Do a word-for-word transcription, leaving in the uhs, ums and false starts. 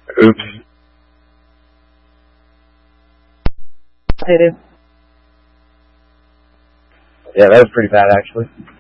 Oops. Did it. Yeah, that was pretty bad, actually.